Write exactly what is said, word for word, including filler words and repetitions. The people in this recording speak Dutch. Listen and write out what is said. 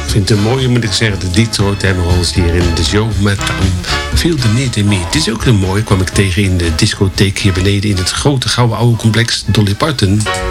vind het een mooie, moet ik zeggen, de Detroit Emeralds hier in de show met um, Feel the Need in Me. Het is ook een mooi, kwam ik tegen in de discotheek hier beneden in het grote gouden oude complex Dolly Parton.